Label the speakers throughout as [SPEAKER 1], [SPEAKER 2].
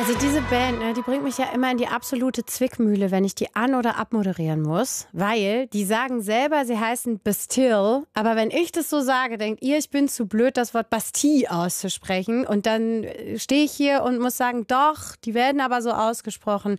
[SPEAKER 1] Also diese Band, ne, die bringt mich ja immer in die absolute Zwickmühle, wenn ich die an- oder abmoderieren muss. Weil die sagen selber, sie heißen Bastille. Aber wenn ich das so sage, denkt ihr, ich bin zu blöd, das Wort Bastille auszusprechen. Und dann stehe ich hier und muss sagen, doch, die werden aber so ausgesprochen.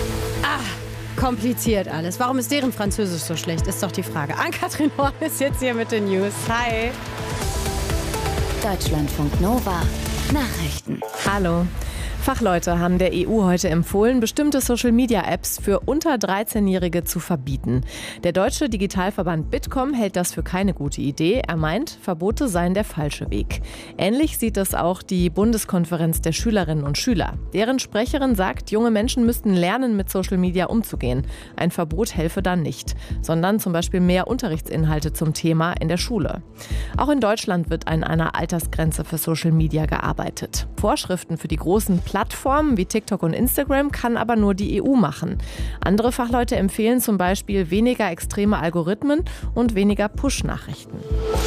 [SPEAKER 1] Kompliziert alles. Warum ist deren Französisch so schlecht, ist doch die Frage. Ann-Kathrin Horn ist jetzt hier mit den News. Hi.
[SPEAKER 2] Deutschlandfunk Nova. Nachrichten.
[SPEAKER 3] Hallo. Fachleute haben der EU heute empfohlen, bestimmte Social-Media-Apps für unter 13-Jährige zu verbieten. Der deutsche Digitalverband Bitkom hält das für keine gute Idee. Er meint, Verbote seien der falsche Weg. Ähnlich sieht es auch die Bundeskonferenz der Schülerinnen und Schüler. Deren Sprecherin sagt, junge Menschen müssten lernen, mit Social Media umzugehen. Ein Verbot helfe dann nicht, sondern zum Beispiel mehr Unterrichtsinhalte zum Thema in der Schule. Auch in Deutschland wird an einer Altersgrenze für Social Media gearbeitet. Vorschriften für die großen Plattformen wie TikTok und Instagram kann aber nur die EU machen. Andere Fachleute empfehlen zum Beispiel weniger extreme Algorithmen und weniger Push-Nachrichten.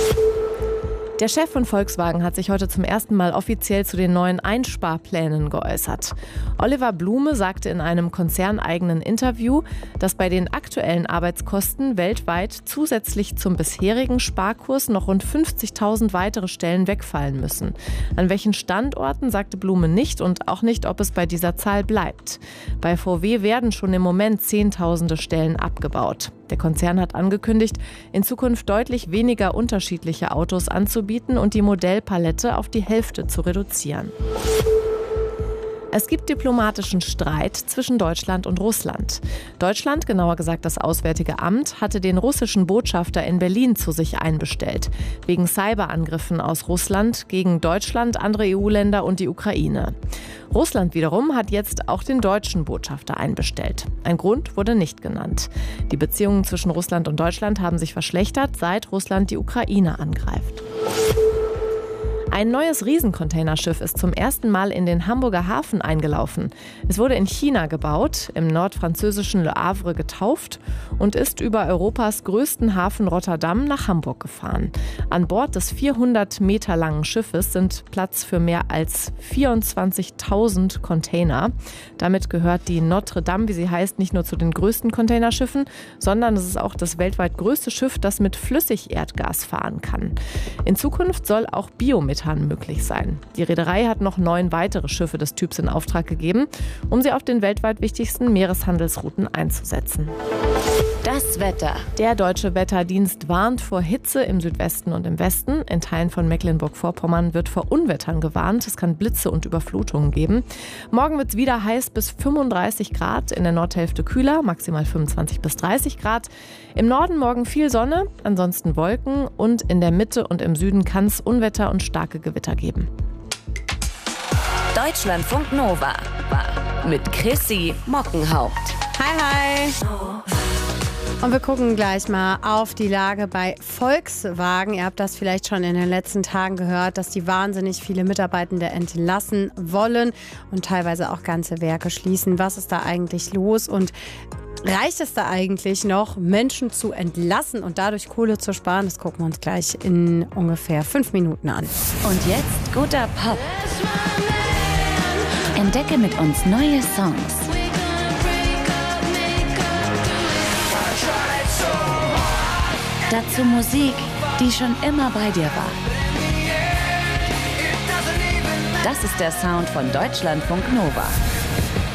[SPEAKER 3] Der Chef von Volkswagen hat sich heute zum ersten Mal offiziell zu den neuen Einsparplänen geäußert. Oliver Blume sagte in einem konzerneigenen Interview, dass bei den aktuellen Arbeitskosten weltweit zusätzlich zum bisherigen Sparkurs noch rund 50.000 weitere Stellen wegfallen müssen. An welchen Standorten, sagte Blume nicht und auch nicht, ob es bei dieser Zahl bleibt. Bei VW werden schon im Moment Zehntausende Stellen abgebaut. Der Konzern hat angekündigt, in Zukunft deutlich weniger unterschiedliche Autos anzubieten und die Modellpalette auf die Hälfte zu reduzieren. Es gibt diplomatischen Streit zwischen Deutschland und Russland. Deutschland, genauer gesagt das Auswärtige Amt, hatte den russischen Botschafter in Berlin zu sich einbestellt, wegen Cyberangriffen aus Russland gegen Deutschland, andere EU-Länder und die Ukraine. Russland wiederum hat jetzt auch den deutschen Botschafter einbestellt. Ein Grund wurde nicht genannt. Die Beziehungen zwischen Russland und Deutschland haben sich verschlechtert, seit Russland die Ukraine angreift. Ein neues Riesencontainerschiff ist zum ersten Mal in den Hamburger Hafen eingelaufen. Es wurde in China gebaut, im nordfranzösischen Le Havre getauft und ist über Europas größten Hafen Rotterdam nach Hamburg gefahren. An Bord des 400 Meter langen Schiffes sind Platz für mehr als 24.000 Container. Damit gehört die Notre Dame, wie sie heißt, nicht nur zu den größten Containerschiffen, sondern es ist auch das weltweit größte Schiff, das mit Flüssigerdgas fahren kann. In Zukunft soll auch Biomethan möglich sein. Die Reederei hat noch 9 weitere Schiffe des Typs in Auftrag gegeben, um sie auf den weltweit wichtigsten Meereshandelsrouten einzusetzen.
[SPEAKER 2] Das Wetter.
[SPEAKER 3] Der Deutsche Wetterdienst warnt vor Hitze im Südwesten und im Westen. In Teilen von Mecklenburg-Vorpommern wird vor Unwettern gewarnt. Es kann Blitze und Überflutungen geben. Morgen wird es wieder heiß bis 35 Grad, in der Nordhälfte kühler, maximal 25 bis 30 Grad. Im Norden morgen viel Sonne, ansonsten Wolken und in der Mitte und im Süden kann es Unwetter und starke Gewitter geben.
[SPEAKER 2] Deutschlandfunk Nova mit Chrissy Mockenhaupt.
[SPEAKER 1] Hi, hi. Und wir gucken gleich mal auf die Lage bei Volkswagen. Ihr habt das vielleicht schon in den letzten Tagen gehört, dass die wahnsinnig viele Mitarbeitende entlassen wollen und teilweise auch ganze Werke schließen. Was ist da eigentlich los und reicht es da eigentlich noch, Menschen zu entlassen und dadurch Kohle zu sparen? Das gucken wir uns gleich in ungefähr 5 Minuten an.
[SPEAKER 2] Und jetzt guter Pop. Entdecke mit uns neue Songs. Dazu Musik, die schon immer bei dir war. Das ist der Sound von Deutschlandfunk Nova.